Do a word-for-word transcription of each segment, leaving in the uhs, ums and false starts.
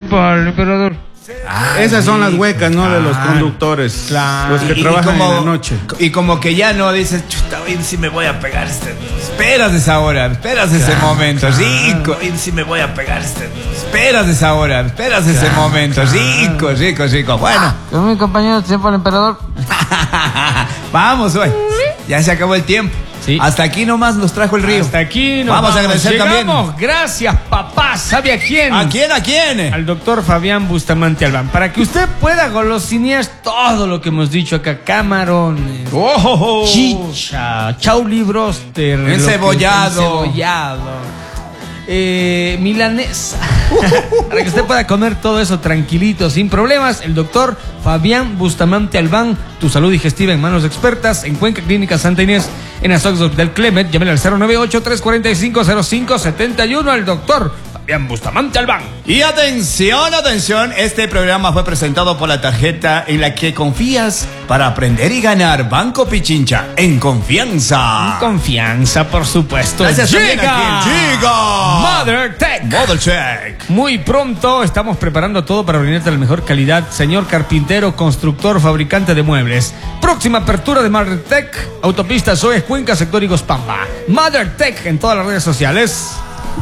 para el emperador. Ah, esas son las huecas, ¿no? Claro, de los conductores, claro, los que y, trabajan y como, en la noche. Y como que ya no dices, chuta, hoy sí me voy a pegar este. Esperas esa hora, esperas claro, ese momento, claro. rico. Hoy sí me voy a pegar este. Esperas esa hora, esperas claro, ese momento, claro. rico, rico, rico. Bueno. Con mi compañero siempre el emperador. Vamos, güey. Ya se acabó el tiempo. Sí. Hasta aquí nomás nos trajo el río. Hasta aquí nos vamos, vamos a agradecer llegamos. También. Gracias, papá. ¿Sabe a quién? ¿A quién? ¿A quién? Al doctor Fabián Bustamante Albán. Para que usted pueda golosinear todo lo que hemos dicho acá. Camarones, oh, oh, oh. chicha, chaulibroster, encebollado, encebollado. Eh, milanesa. Para que usted pueda comer todo eso tranquilito, sin problemas. El doctor Fabián Bustamante Albán, tu salud digestiva en manos expertas. En Cuenca Clínica Santa Inés, en Azox del Clemet. Llámele al cero nueve ocho, tres cuatro cinco, cero cinco siete uno al doctor Fabián Bustamante Albán. Y atención, atención, este programa fue presentado por la tarjeta en la que confías para aprender y ganar. Banco Pichincha, en confianza. En confianza, por supuesto. Gracias. Llega, llega Mother Tech. Mother Tech. Muy pronto estamos preparando todo para brindarte la mejor calidad. Señor carpintero, constructor, fabricante de muebles. Próxima apertura de Mother Tech, autopista Soes Cuenca, sector Pampa. Mother Tech en todas las redes sociales.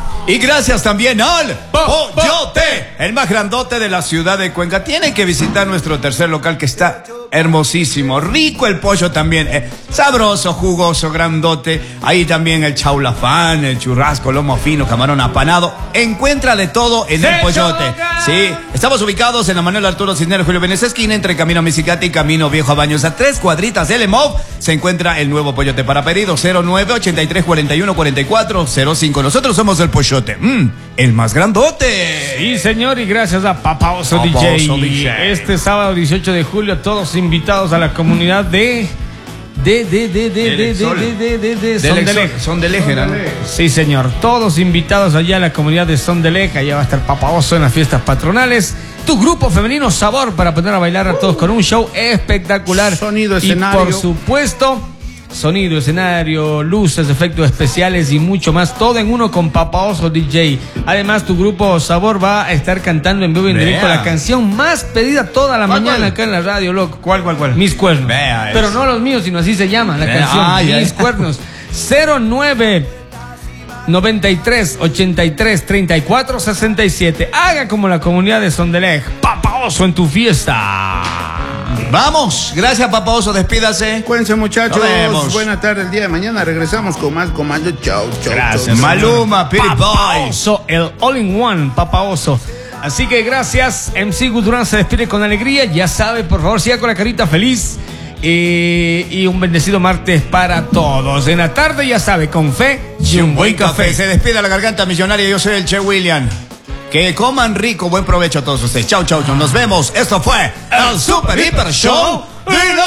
Y gracias también al Pollote, el más grandote de la ciudad de Cuenca. Tienen que visitar nuestro tercer local que está hermosísimo, rico el pollo también, eh, sabroso, jugoso, grandote. Ahí también el chaulafán, el churrasco, lomo fino, camarón apanado. Encuentra de todo en el Pollote. Sí, estamos ubicados en la Manuel Arturo Cisneros Julio Vélez, esquina entre Camino Misicate y Camino Viejo a Baños. A tres cuadritas del EMOV se encuentra el nuevo Pollote. Para pedido cero nueve, ochenta y tres, cuarenta y uno, cuarenta y cuatro, cero cinco. Nosotros somos el Pollote, mm, el más grandote. Sí, señor, y gracias a Papa Oso, Papa D J. Oso D J. Este sábado dieciocho de julio, todos invitados a la comunidad de de de de de de de de de de Sondeleja. Sondeleja, ¿no? Sí, señor, todos invitados allá a la comunidad de Sondeleja. Allá va a estar Papa Oso en las fiestas patronales. Tu grupo femenino Sabor para poner a bailar a todos con un show espectacular. Sonido, escenario. Y por supuesto, sonido, escenario, luces, efectos especiales y mucho más. Todo en uno con Papa Oso D J. Además, tu grupo Sabor va a estar cantando en vivo y en Vea. directo la canción más pedida toda la ¿Cuál, mañana cuál? acá en la radio, loco. ¿Cuál, cuál, cuál? Mis Cuernos. Vea Pero eso. no los míos, sino así se llama la Vea. canción. Ah, Mis ya. Cuernos. cero nueve noventa y tres, ochenta y tres, treinta y cuatro, sesenta y siete. Haga como la comunidad de Sondelej. Papa Oso en tu fiesta. Vamos, gracias Papa Oso, despídase. Cuídense, muchachos. Nos vemos. Buena tarde. El día de mañana regresamos con más comando. Chau, chau. Gracias. Chau, Maluma, Pretty Papa Boy. Oso, el all-in-one, Papa Oso. Así que gracias. M C Gudurán se despide con alegría. Ya sabe, por favor, siga con la carita feliz. Eh, y un bendecido martes para todos. En la tarde, ya sabe, con fe y un buen café. Se despide la garganta millonaria. Yo soy el Che William. Que coman rico. Buen provecho a todos ustedes. Chau, chau, chau. Nos vemos. Esto fue el Super Hiper Show de la